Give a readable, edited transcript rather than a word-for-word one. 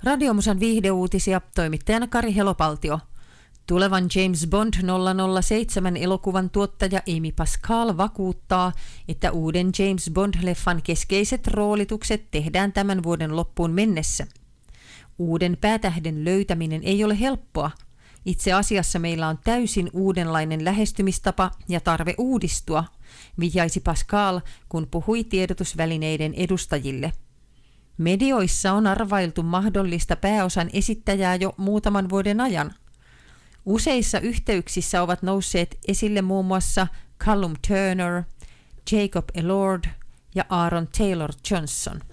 Radiomusan viihdeuutisia toimittajana Kari Helopaltio. Tulevan James Bond 007 elokuvan tuottaja Amy Pascal vakuuttaa, että uuden James Bond-leffan keskeiset roolitukset tehdään tämän vuoden loppuun mennessä. Uuden päätähden löytäminen ei ole helppoa. Itse asiassa meillä on täysin uudenlainen lähestymistapa ja tarve uudistua, vihjaisi Pascal, kun puhui tiedotusvälineiden edustajille. Medioissa on arvailtu mahdollista pääosan esittäjää jo muutaman vuoden ajan. Useissa yhteyksissä ovat nousseet esille muun muassa Callum Turner, Jacob Elord ja Aaron Taylor Johnson.